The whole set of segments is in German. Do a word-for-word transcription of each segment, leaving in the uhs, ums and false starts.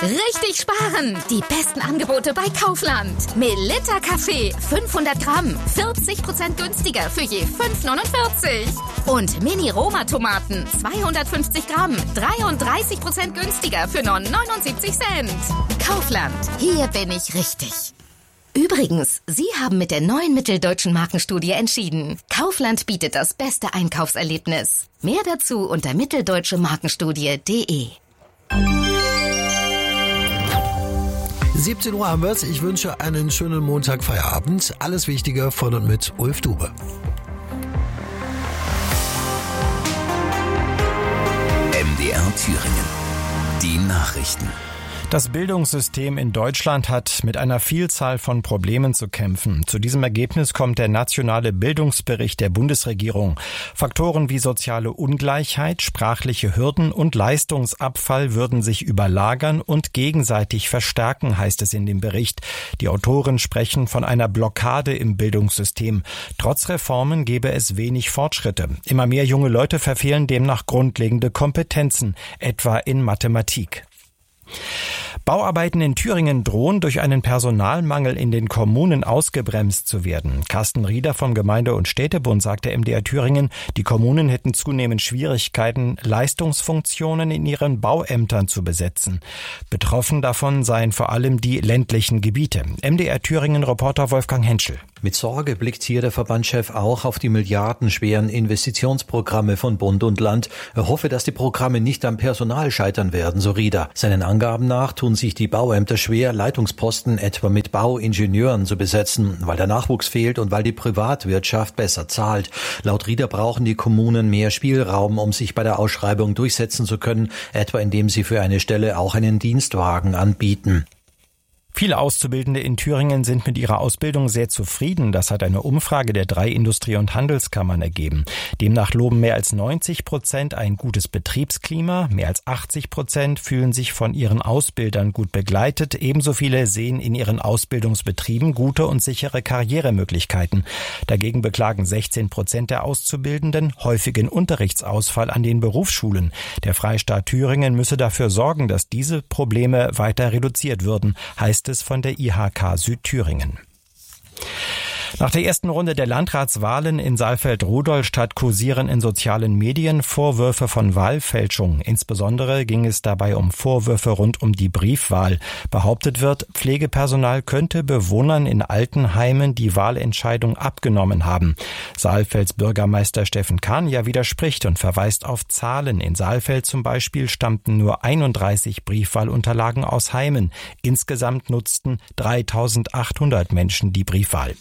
Richtig sparen! Die besten Angebote bei Kaufland. Melitta Kaffee fünfhundert Gramm, vierzig Prozent günstiger für je fünf neunundvierzig. Und Mini-Roma-Tomaten zweihundertfünfzig Gramm, dreiunddreißig Prozent günstiger für nur neunundsiebzig Cent. Kaufland, hier bin ich richtig. Übrigens, Sie haben mit der neuen Mitteldeutschen Markenstudie entschieden. Kaufland bietet das beste Einkaufserlebnis. Mehr dazu unter mitteldeutsche markenstudie punkt de. siebzehn Uhr haben wir es. Ich wünsche einen schönen Montag-Feierabend. Alles Wichtige von und mit Ulf Dube. M D R Thüringen. Die Nachrichten. Das Bildungssystem in Deutschland hat mit einer Vielzahl von Problemen zu kämpfen. Zu diesem Ergebnis kommt der nationale Bildungsbericht der Bundesregierung. Faktoren wie soziale Ungleichheit, sprachliche Hürden und Leistungsabfall würden sich überlagern und gegenseitig verstärken, heißt es in dem Bericht. Die Autoren sprechen von einer Blockade im Bildungssystem. Trotz Reformen gebe es wenig Fortschritte. Immer mehr junge Leute verfehlen demnach grundlegende Kompetenzen, etwa in Mathematik. Bauarbeiten in Thüringen drohen durch einen Personalmangel in den Kommunen ausgebremst zu werden. Carsten Rieder vom Gemeinde- und Städtebund sagte M D R Thüringen, die Kommunen hätten zunehmend Schwierigkeiten, Leistungsfunktionen in ihren Bauämtern zu besetzen. Betroffen davon seien vor allem die ländlichen Gebiete. M D R Thüringen-Reporter Wolfgang Henschel. Mit Sorge blickt hier der Verbandschef auch auf die milliardenschweren Investitionsprogramme von Bund und Land. Er hoffe, dass die Programme nicht am Personal scheitern werden, so Rieder. Seinen Angaben nach tun sich die Bauämter schwer, Leitungsposten etwa mit Bauingenieuren zu besetzen, weil der Nachwuchs fehlt und weil die Privatwirtschaft besser zahlt. Laut Rieder brauchen die Kommunen mehr Spielraum, um sich bei der Ausschreibung durchsetzen zu können, etwa indem sie für eine Stelle auch einen Dienstwagen anbieten. Viele Auszubildende in Thüringen sind mit ihrer Ausbildung sehr zufrieden. Das hat eine Umfrage der drei Industrie- und Handelskammern ergeben. Demnach loben mehr als neunzig Prozent ein gutes Betriebsklima. Mehr als achtzig Prozent fühlen sich von ihren Ausbildern gut begleitet. Ebenso viele sehen in ihren Ausbildungsbetrieben gute und sichere Karrieremöglichkeiten. Dagegen beklagen sechzehn Prozent der Auszubildenden häufigen Unterrichtsausfall an den Berufsschulen. Der Freistaat Thüringen müsse dafür sorgen, dass diese Probleme weiter reduziert würden, heißt es von der I H K Südthüringen. Nach der ersten Runde der Landratswahlen in Saalfeld-Rudolstadt kursieren in sozialen Medien Vorwürfe von Wahlfälschung. Insbesondere ging es dabei um Vorwürfe rund um die Briefwahl. Behauptet wird, Pflegepersonal könnte Bewohnern in Altenheimen die Wahlentscheidung abgenommen haben. Saalfelds Bürgermeister Steffen Kania widerspricht und verweist auf Zahlen. In Saalfeld zum Beispiel stammten nur einunddreißig Briefwahlunterlagen aus Heimen. Insgesamt nutzten dreitausendachthundert Menschen die Briefwahl.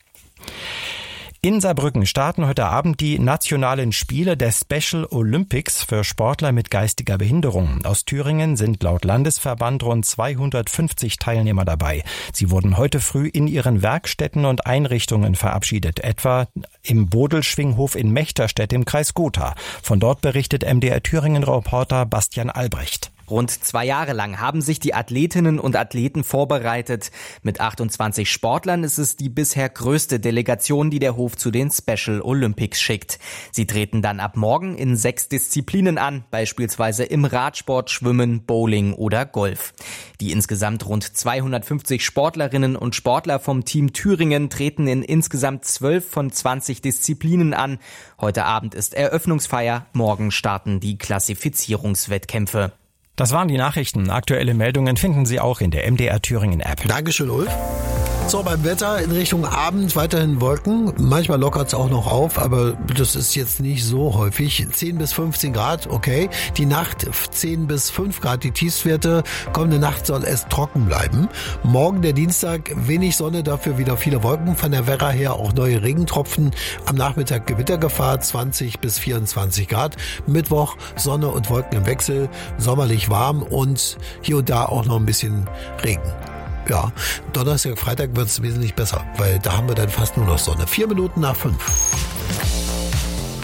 In Saarbrücken starten heute Abend die nationalen Spiele der Special Olympics für Sportler mit geistiger Behinderung. Aus Thüringen sind laut Landesverband rund zweihundertfünfzig Teilnehmer dabei. Sie wurden heute früh in ihren Werkstätten und Einrichtungen verabschiedet, etwa im Bodelschwinghof in Mechterstedt im Kreis Gotha. Von dort berichtet M D R Thüringen-Reporter Bastian Albrecht. Rund zwei Jahre lang haben sich die Athletinnen und Athleten vorbereitet. Mit achtundzwanzig Sportlern ist es die bisher größte Delegation, die der Hof zu den Special Olympics schickt. Sie treten dann ab morgen in sechs Disziplinen an, beispielsweise im Radsport, Schwimmen, Bowling oder Golf. Die insgesamt rund zweihundertfünfzig Sportlerinnen und Sportler vom Team Thüringen treten in insgesamt zwölf von zwanzig Disziplinen an. Heute Abend ist Eröffnungsfeier, morgen starten die Klassifizierungswettkämpfe. Das waren die Nachrichten. Aktuelle Meldungen finden Sie auch in der M D R Thüringen App. Dankeschön, Ulf. So, beim Wetter in Richtung Abend weiterhin Wolken. Manchmal lockert es auch noch auf, aber das ist jetzt nicht so häufig. zehn bis fünfzehn Grad, okay. Die Nacht zehn bis fünf Grad, die Tiefstwerte. Kommende Nacht soll es trocken bleiben. Morgen der Dienstag, wenig Sonne, dafür wieder viele Wolken. Von der Werra her auch neue Regentropfen. Am Nachmittag Gewittergefahr, zwanzig bis vierundzwanzig Grad. Mittwoch Sonne und Wolken im Wechsel, sommerlich warm und hier und da auch noch ein bisschen Regen. Ja, Donnerstag, Freitag wird es wesentlich besser, weil da haben wir dann fast nur noch Sonne. Vier Minuten nach fünf.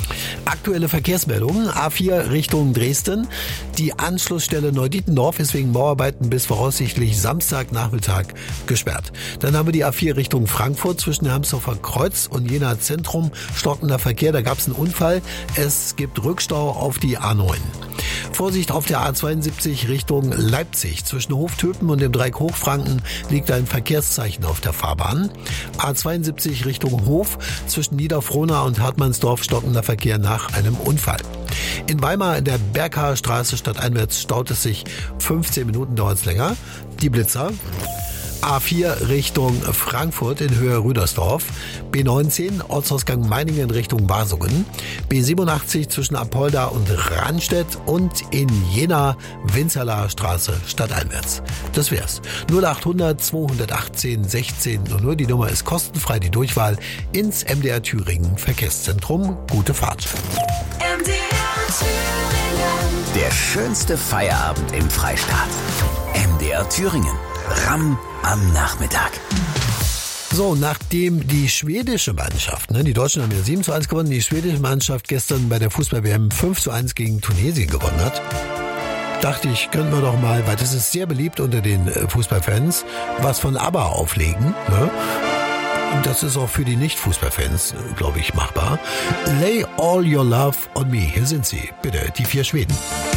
Aktuelle Verkehrsmeldungen. A vier Richtung Dresden. Die Anschlussstelle Neudietendorf ist wegen Bauarbeiten bis voraussichtlich Samstagnachmittag gesperrt. Dann haben wir die A vier Richtung Frankfurt zwischen Hermsdorfer Kreuz und Jena Zentrum. Stockender Verkehr, da gab es einen Unfall. Es gibt Rückstau auf die A neun. Vorsicht auf der A zweiundsiebzig Richtung Leipzig. Zwischen Hoftöpen und dem Dreieck Hochfranken liegt ein Verkehrszeichen auf der Fahrbahn. A zweiundsiebzig Richtung Hof. Zwischen Niederfrohna und Hartmannsdorf stockender Verkehr nach einem Unfall. In Weimar in der Berghaer Straße stadteinwärts staut es sich. fünfzehn Minuten dauert es länger. Die Blitzer. A vier Richtung Frankfurt in Höhe Rüdersdorf, B neunzehn Ortsausgang Meiningen Richtung Wasungen, B siebenundachtzig zwischen Apolda und Ranstedt und in Jena Winzerlaer Straße stadteinwärts. Das wär's. null achthundert zweihundertachtzehn sechzehn null null, die Nummer ist kostenfrei, die Durchwahl ins M D R Thüringen Verkehrszentrum. Gute Fahrt. M D R Thüringen. Der schönste Feierabend im Freistaat. M D R Thüringen. Ramm am Nachmittag. So, nachdem die schwedische Mannschaft, ne, die Deutschen haben ja sieben zu eins gewonnen, die schwedische Mannschaft gestern bei der Fußball-W M fünf zu eins gegen Tunesien gewonnen hat, dachte ich, könnten wir doch mal, weil das ist sehr beliebt unter den Fußballfans, was von ABBA auflegen. Ne? Und das ist auch für die Nicht-Fußballfans, glaube ich, machbar. Lay all your love on me. Hier sind sie, bitte, die vier Schweden.